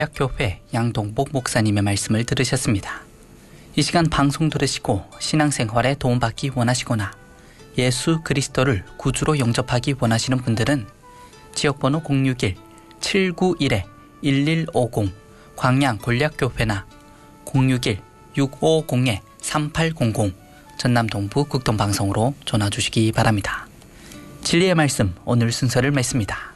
대학교회 양동복 목사님의 말씀을 들으셨습니다. 이 시간 방송 들으시고 신앙생활에 도움받기 원하시거나 예수 그리스도를 구주로 영접하기 원하시는 분들은 지역번호 061-791-1150 광양 권략교회나 061-650-3800 전남 동부 극동방송으로 전화주시기 바랍니다. 진리의 말씀 오늘 순서를 맺습니다.